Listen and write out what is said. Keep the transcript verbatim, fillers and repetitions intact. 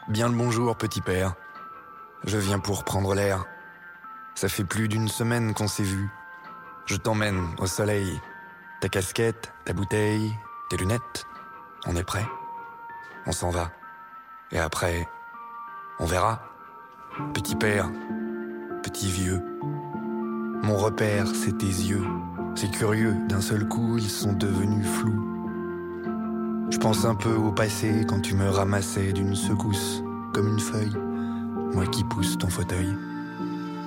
Bien le bonjour, petit père. Je viens pour prendre l'air. Ça fait plus d'une semaine qu'on s'est vu. Je t'emmène au soleil. Ta casquette, ta bouteille, tes lunettes. On est prêt. On s'en va. Et après, on verra. Petit père, petit vieux. Mon repère, c'est tes yeux. C'est curieux, d'un seul coup, ils sont devenus flous. Je pense un peu au passé quand tu me ramassais d'une secousse, comme une feuille, moi qui pousse ton fauteuil.